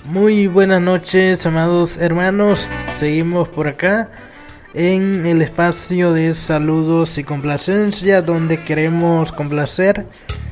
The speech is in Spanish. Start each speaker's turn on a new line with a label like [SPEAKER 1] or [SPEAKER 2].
[SPEAKER 1] Muy buenas noches, amados hermanos. Seguimos por acá en el espacio de saludos y complacencia, donde queremos complacer